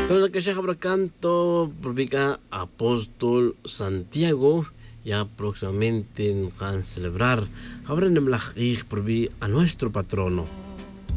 Sa que siya canto, probica Apóstol Santiago, ya próximamente van a celebrar. Ahora en el probi a nuestro patrono.